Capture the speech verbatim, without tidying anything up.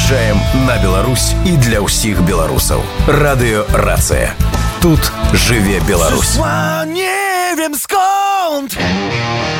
выязджаем на Беларусь і для ўсіх беларусаў. Радыё Рацыя. Тут жыве Беларусь. Przyszła nie wiem skąd